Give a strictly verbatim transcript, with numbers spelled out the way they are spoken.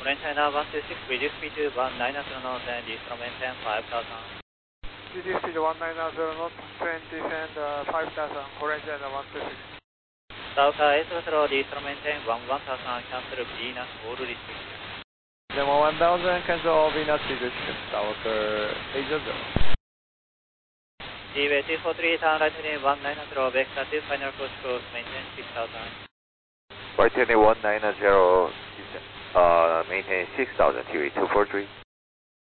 Orange China one two six, reduce speed to one nine zero knots and destroy maintain five thousand. Reduce speed one nine zero knots, train descend uh, five thousand, Orange China one two six. South S control, destroy maintain one one thousand, cancel Venus, all restriction. Demo one thousand, cancel all Venus restriction, Tower eight zero. G W two four three, turn right heading one nine zero, vector two, final course course, maintain six thousand. Right heading one nine zero, uh, maintain six thousand, T V two four three.